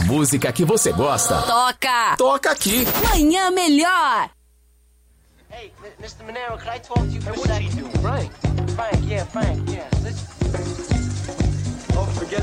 música que você gosta. Toca! Toca aqui. Manhã Melhor. Hey, Mr. Monero, can I talk to you for a second? Frank, yeah, Frank, yeah.